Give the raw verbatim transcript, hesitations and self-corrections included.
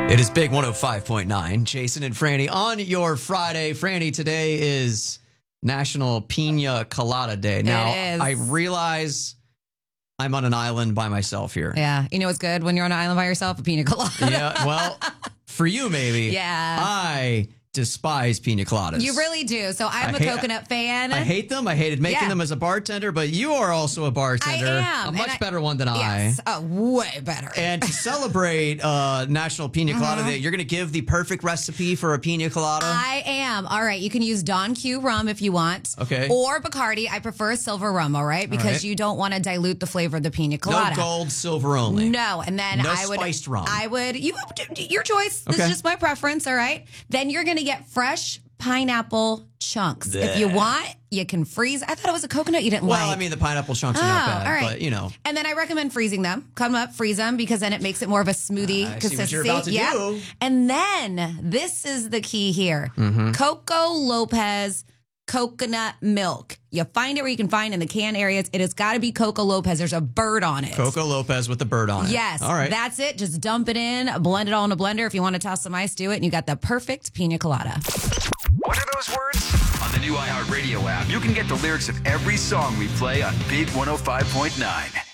It is Big one oh five point nine. Jason and Franny on your Friday. Franny, today is National Pina Colada Day. Now, It is. I realize I'm on an island by myself here. Yeah. You know what's good when you're on an island by yourself? A pina colada. Yeah, well, for you maybe. Yeah. I despise pina coladas. You really do. So I'm I a hate- coconut fan. I hate them. I hated making Yeah. them as a bartender, but you are also a bartender. I am. A and much I- better one than Yes. I. Oh, way better. And to celebrate uh, National Pina Colada Uh-huh. Day, you're going to give the perfect recipe for a pina colada? I am. All right. You can use Don Q rum if you want. Okay. Or Bacardi. I prefer silver rum, all right? Because right. you don't want to dilute the flavor of the pina no colada. gold, silver only. No, and then No I would spiced rum. I would you your choice. This Okay. is just my preference, all right? Then you're gonna get fresh pineapple chunks. If you Bleh. want, you can freeze. I thought it was a coconut you didn't Well, like. I mean, the pineapple chunks are not Oh, bad, all right. but, you know. And then I recommend freezing them. Come up, freeze them, because then it makes it more of a smoothie I see what consistency. you're about to Yeah. do. And then this is the key here: Mm-hmm. Coco Lopez coconut milk. You find it where you can find in the can areas. It has got to be Coco Lopez. There's a bird on it. Coco Lopez with the bird on it. Yes. All right. That's it. Just dump it in, blend it all in a blender. If you want to toss some ice, do it. And you got the perfect pina colada. What are those words? On the new iHeartRadio app, you can get the lyrics of every song we play on Big one oh five point nine.